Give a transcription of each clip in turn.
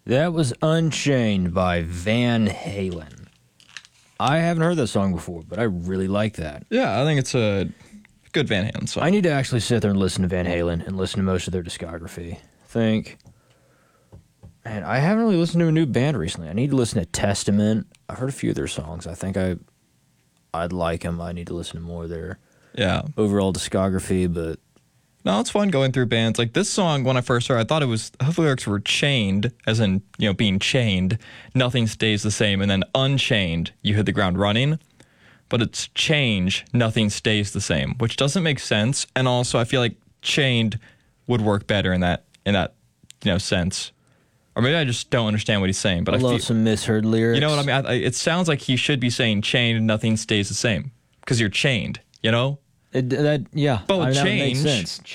That was Unchained by Van Halen. I haven't heard that song before, but I really like that. Yeah, I think it's a good Van Halen song. I need to actually sit there and listen to Van Halen and listen to most of their discography. Man, I haven't really listened to a new band recently. I need to listen to Testament. I've heard a few of their songs. I think I'd like them. I need to listen to more of their overall discography, but... No, it's fun going through bands. Like this song, when I first heard it, I thought the lyrics were chained, as in, being chained. Nothing stays the same. And then unchained, you hit the ground running. But it's change, nothing stays the same, which doesn't make sense. And also, I feel like chained would work better in that sense. Or maybe I just don't understand what he's saying. But I love some misheard lyrics. You know what I mean? It sounds like he should be saying chained, nothing stays the same. Because you're chained, Yeah. But with that change, makes sense.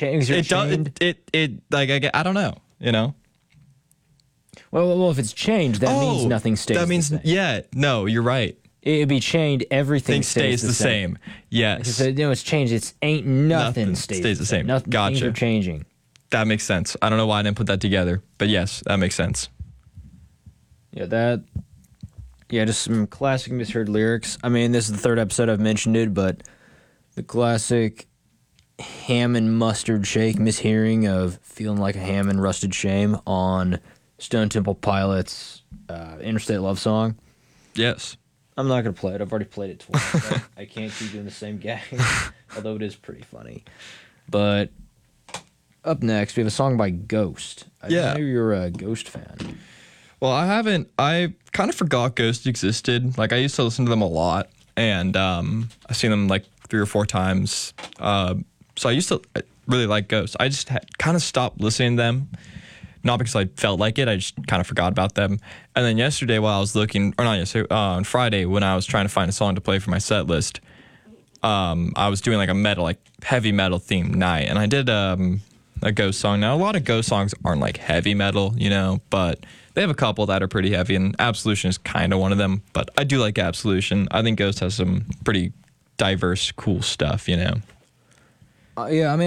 I don't know, Well, if it's chained, that means nothing stays that means, the same. No, you're right. It'd be chained, everything stays the same. Yes. Like it's changed, nothing stays the same. Nothing, gotcha. Things are changing. That makes sense. I don't know why I didn't put that together, but yes, that makes sense. Yeah, just some classic misheard lyrics. I mean, this is the third episode I've mentioned it, but the classic ham and mustard shake mishearing of Feeling Like a Ham and Rusted Shame on Stone Temple Pilots' Interstate Love Song. Yes. I'm not going to play it. I've already played it twice. So I can't keep doing the same gag, although it is pretty funny. But up next, we have a song by Ghost. I know you're a Ghost fan. Well, I haven't. I kind of forgot Ghost existed. Like, I used to listen to them a lot, and I've seen them like 3 or 4 times. So I used to really like Ghost. I just kind of stopped listening to them. Not because I felt like it, I just kind of forgot about them. And then yesterday while I was looking, or not yesterday, on Friday when I was trying to find a song to play for my set list, I was doing like a heavy metal themed night. And I did a Ghost song. Now, a lot of Ghost songs aren't like heavy metal, but they have a couple that are pretty heavy, and Absolution is kind of one of them. But I do like Absolution. I think Ghost has some pretty diverse, cool stuff, Yeah, I mean,